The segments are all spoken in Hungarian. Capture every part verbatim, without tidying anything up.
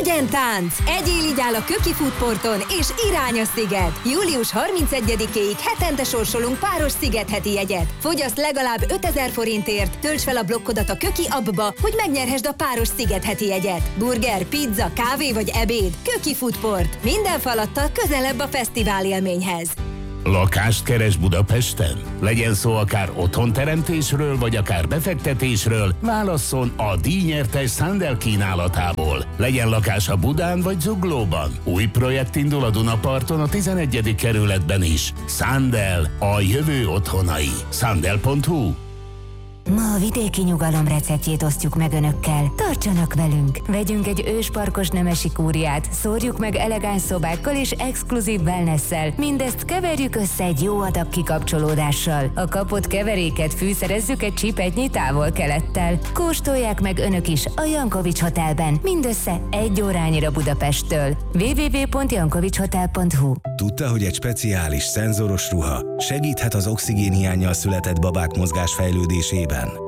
Legyen tánc! Egyél így áll a Köki Foodporton és irány a sziget! július harmincegyedikéig hetente sorsolunk páros szigetheti jegyet. Fogyaszt legalább ötezer forintért, tölts fel a blokkodat a Köki appba, hogy megnyerhesd a páros szigetheti jegyet. Burger, pizza, kávé vagy ebéd. Köki Foodport. Minden falattal közelebb a fesztivál élményhez. Lakást keres Budapesten? Legyen szó akár otthonteremtésről, vagy akár befektetésről, válasszon a díjnyertes Sandel kínálatából. Legyen lakása Budán vagy Zuglóban. Új projekt indul a Dunaparton a tizenegyedik kerületben is. Sandel, a jövő otthonai. Sandel pont hu. Ma a vidéki nyugalom receptjét osztjuk meg önökkel. Tartsanak velünk! Vegyünk egy ősparkos nemesi kúriát, szórjuk meg elegáns szobákkal és exkluzív wellnesszel. Mindezt keverjük össze egy jó adag kikapcsolódással. A kapott keveréket fűszerezzük egy csipetnyi távol-kelettel. Kóstolják meg önök is a Jankovics Hotelben, mindössze egy órányira Budapesttől. double-u double-u double-u pont jankovics hotel pont hu. Tudta, hogy egy speciális szenzoros ruha segíthet az oxigénhiánnyal született babák mozgásfejlődésében?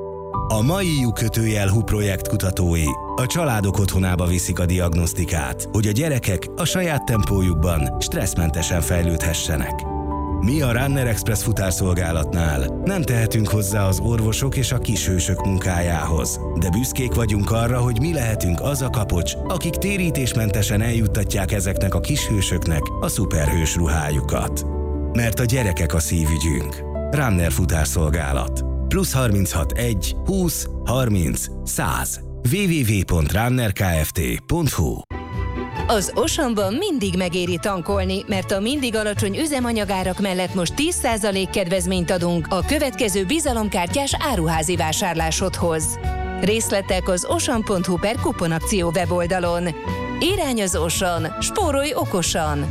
A mai lyukkötőjel hú projekt kutatói a családok otthonába viszik a diagnosztikát, hogy a gyerekek a saját tempójukban stresszmentesen fejlődhessenek. Mi a Runner Express futárszolgálatnál nem tehetünk hozzá az orvosok és a kishősök munkájához, de büszkék vagyunk arra, hogy mi lehetünk az a kapocs, akik térítésmentesen eljuttatják ezeknek a kishősöknek a szuperhős ruhájukat. Mert a gyerekek a szívügyünk. Runner futárszolgálat. Plusz harminchat egy húsz harminc száz. double-u double-u double-u pont runner kft pont hu. Az Oceanban mindig megéri tankolni, mert a mindig alacsony üzemanyagárak mellett most tíz százalék kedvezményt adunk a következő bizalomkártyás áruházi vásárlásodhoz. Részletek az ocean pont hu per kuponakció weboldalon. Irány az Ocean, spórolj okosan!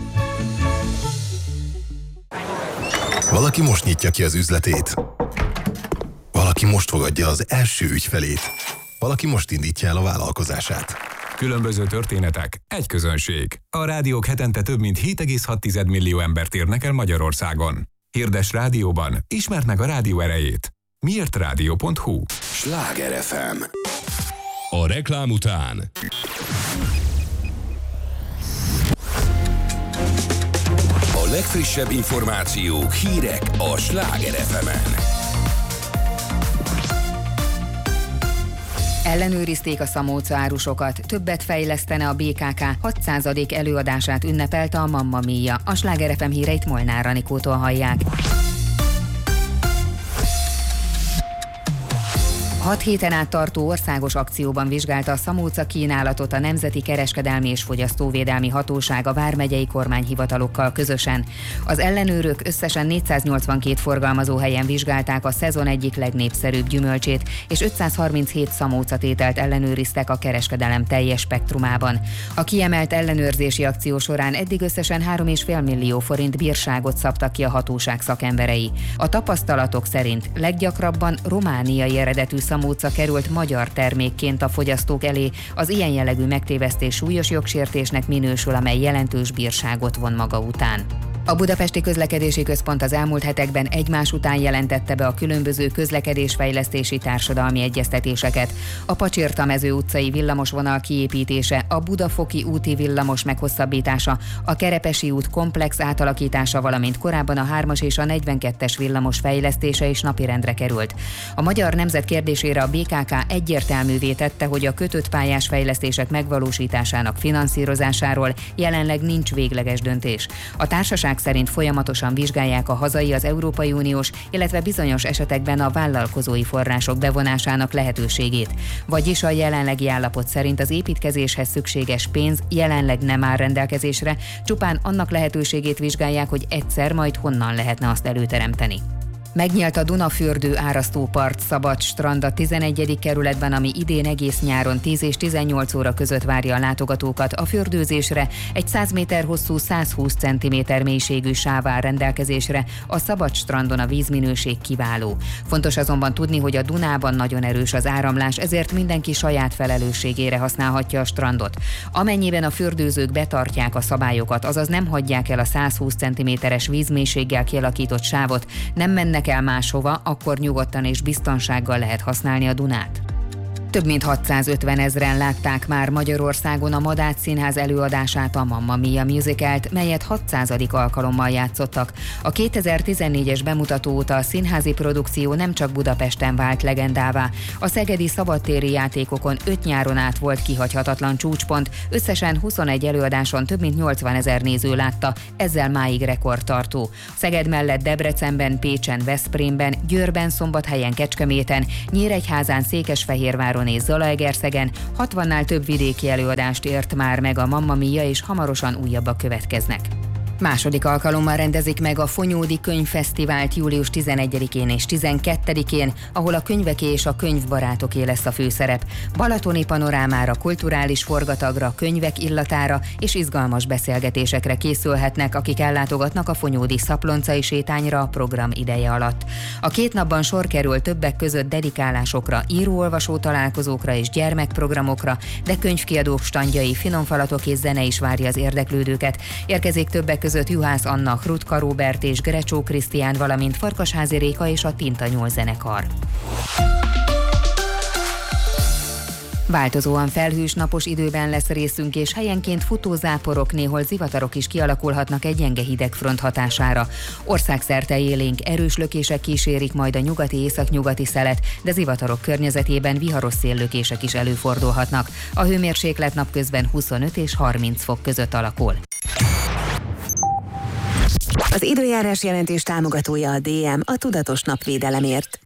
Valaki most nyitja ki az üzletét. Valaki most fogadja az első ügyfelét. Valaki most indítja el a vállalkozását. Különböző történetek, egy közönség. A rádiók hetente több mint hét egész hat millió embert érnek el Magyarországon. Hirdess rádióban, ismerd meg a rádió erejét. miért rádió pont hu. Sláger ef em. A reklám után a legfrissebb információk, hírek a Sláger ef emen. Ellenőrizték a Szamóca árusokat, többet fejlesztene a bé ká ká, hatszázadik előadását ünnepelte a Mamma Mia. A Sláger ef em híreit Molnár Anikótól hallják. Hat héten át tartó országos akcióban vizsgálta a Szamóca kínálatot a Nemzeti Kereskedelmi és Fogyasztóvédelmi Hatóság a vármegyei kormányhivatalokkal közösen. Az ellenőrök összesen négyszáznyolcvankét forgalmazóhelyen vizsgálták a szezon egyik legnépszerűbb gyümölcsét, és ötszázharminchét Szamóca tételt ellenőriztek a kereskedelem teljes spektrumában. A kiemelt ellenőrzési akció során eddig összesen három egész öt millió forint bírságot szabtak ki a hatóság szakemberei. A tapasztalatok szerint leggyakrabban romániai eredetű Szamóca került magyar termékként a fogyasztók elé, az ilyen jellegű megtévesztés súlyos jogsértésnek minősül, amely jelentős bírságot von maga után. A Budapesti Közlekedési Központ az elmúlt hetekben egymás után jelentette be a különböző közlekedésfejlesztési társadalmi egyeztetéseket. A Pacsirta-mező utcai villamosvonal kiépítése, a Budafoki úti villamos meghosszabbítása, a Kerepesi út komplex átalakítása, valamint korábban a hármas és a negyvenkettes villamos fejlesztése is napirendre került. A Magyar Nemzet kérdésére a bé ká ká egyértelművé tette, hogy a kötött pályás fejlesztések megvalósításának finanszírozásáról jelenleg nincs végleges döntés. A társaság szerint folyamatosan vizsgálják a hazai, az Európai Uniós, illetve bizonyos esetekben a vállalkozói források bevonásának lehetőségét. Vagyis a jelenlegi állapot szerint az építkezéshez szükséges pénz jelenleg nem áll rendelkezésre, csupán annak lehetőségét vizsgálják, hogy egyszer majd honnan lehetne azt előteremteni. Megnyílt a Dunafürdő árasztópart szabad strand a tizenegyedik kerületben, ami idén egész nyáron tíz és tizennyolc óra között várja a látogatókat. A fürdőzésre egy száz méter hosszú, százhúsz centiméter mélységű sáv áll rendelkezésre, a szabad strandon a vízminőség kiváló. Fontos azonban tudni, hogy a Dunában nagyon erős az áramlás, ezért mindenki saját felelősségére használhatja a strandot. Amennyiben a fürdőzők betartják a szabályokat, azaz nem hagyják el a százhúsz centiméteres vízmélységgel kialakított sávot, nem mennek el máshova, akkor nyugodtan és biztonsággal lehet használni a Dunát. Több mint hatszázötven ezren látták már Magyarországon a Madách Színház előadását, a Mamma Mia musicalt, melyet hatszázadik alkalommal játszottak. A kétezer-tizennégyes bemutató óta a színházi produkció nem csak Budapesten vált legendává. A szegedi szabadtéri játékokon öt nyáron át volt kihagyhatatlan csúcspont, összesen huszonegy előadáson több mint nyolcvanezer néző látta, ezzel máig rekordtartó. Szeged mellett Debrecenben, Pécsen, Veszprémben, Győrben, Szombathelyen, Kecskeméten, Nyíregyházán, Székesfehérváron és Zalaegerszegen hatvannál több vidéki előadást ért már meg a Mamma Mia, és hamarosan újabbak következnek. Második alkalommal rendezik meg a Fonyódi Könyvfesztivált július tizenegyedikén és tizenkettedikén, ahol a könyveké és a könyvbarátoké lesz a főszerep. Balatoni panorámára, kulturális forgatagra, könyvek illatára és izgalmas beszélgetésekre készülhetnek, akik ellátogatnak a Fonyódi szaplóncai sétányra a program ideje alatt. A két napban sor kerül többek között dedikálásokra, író-olvasó találkozókra és gyermekprogramokra, de könyvkiadók standjai, finomfalatok és zene is várja az érdeklődőket. Érkezik többek között Juhász Anna, Rutka Róbert és Grecsó Krisztián, valamint Farkasházi Réka és a Tinta nyolc zenekar. Változóan felhős napos időben lesz részünk, és helyenként futózáporok, néhol zivatarok is kialakulhatnak egy gyenge hidegfront hatására. Országszerte élénk erős lökések kísérik majd a nyugati-északnyugati szelet, de zivatarok környezetében viharos széllökések is előfordulhatnak. A hőmérséklet napközben huszonöt és harminc fok között alakul. Az időjárás jelentés támogatója a dé em, a tudatos napvédelemért.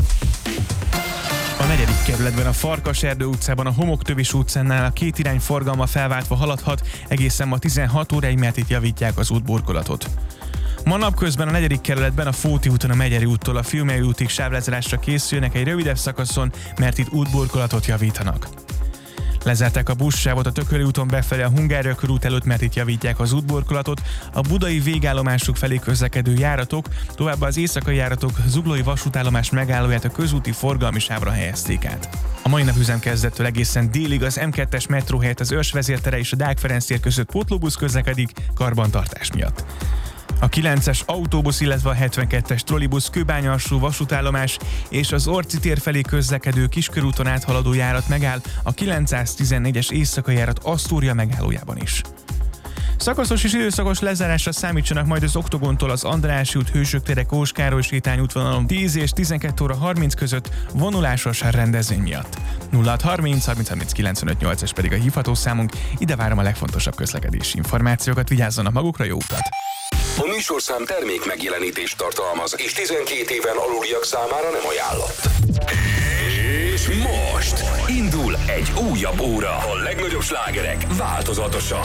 A negyedik kerületben a Farkaserdő utcában a Homoktövis utcánál a két irány forgalma felváltva haladhat, egészen ma tizenhat óráig, mert itt javítják az útburkolatot. Ma napközben a negyedik kerületben a Fóti úton a Megyeri úttól a Fiumei útig sávlezárásra készülnek egy rövidebb szakaszon, mert itt útburkolatot javítanak. Lezárták a buszsávot a Tököli úton befelé a Hungária körút előtt, mert itt javítják az útburkolatot, a budai végállomásuk felé közlekedő járatok, továbbá az éjszakai járatok Zuglói vasútállomás megállóját a közúti forgalmi sávra helyezték át. A mai nap üzemkezdettől egészen délig az em kettes metró helyett az Örs vezértere és a Deák Ferenc tér között pótlóbusz közlekedik karbantartás miatt. A kilences autóbusz, illetve a hetvenkettes trollibusz Kőbánya-alsó vasútállomás és az Orci tér felé közlekedő Kiskörúton áthaladó járat megáll, a kilencszáztizennégyes éjszakai járat Asztória megállójában is. Szakaszos és időszakos lezárásra számítsanak majd az Oktogontól az Andrássy út, Hősök tere, Kós Károly sétány útvonalon tíz és tizenkét óra harminc között vonulásos rendezvény miatt. nulla hat harminc harminc harminc kilencvenöt nyolcas pedig a hívható számunk, ide várom a legfontosabb közlekedési információkat, vigyázzanak magukra, jó utat! A műsorszám termék megjelenítést tartalmaz, és tizenkét éven aluliak számára nem ajánlott. És most indul egy újabb óra. A legnagyobb slágerek változatosan.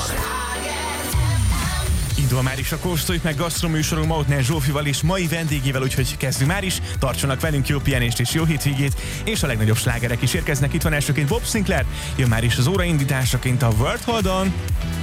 Indul már is a Kóstoljuk meg gasztroműsorunk Mautner Zsófival és mai vendégével, úgyhogy kezdjünk már is. Tartsanak velünk, jó pihenést és jó hétvégét, és a legnagyobb slágerek is érkeznek. Itt van elsőként Bob Sinclair, jön már is az óraindításaként a World Hold On.